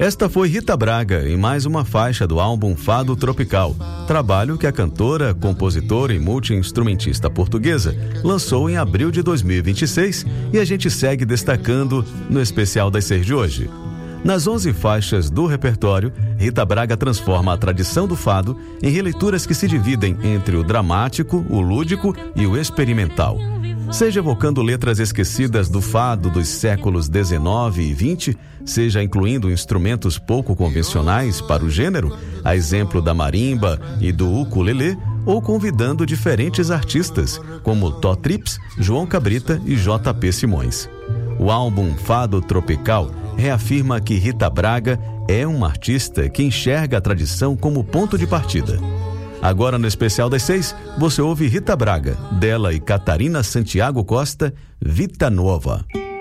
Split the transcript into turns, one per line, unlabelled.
Esta foi Rita Braga em mais uma faixa do álbum Fado Tropical, trabalho que a cantora, compositora e multi-instrumentista portuguesa lançou em abril de 2026 e a gente segue destacando no especial das 6 de hoje. Nas 11 faixas do repertório, Rita Braga transforma a tradição do fado em releituras que se dividem entre o dramático, o lúdico e o experimental. Seja evocando letras esquecidas do fado dos séculos XIX e XX, seja incluindo instrumentos pouco convencionais para o gênero, a exemplo da marimba e do ukulele, ou convidando diferentes artistas, como Tó Trips, João Cabrita e JP Simões. O álbum Fado Tropical reafirma que Rita Braga é uma artista que enxerga a tradição como ponto de partida. Agora, no especial das 6, você ouve Rita Braga, dela e Catarina Santiago Costa, Vita Nova.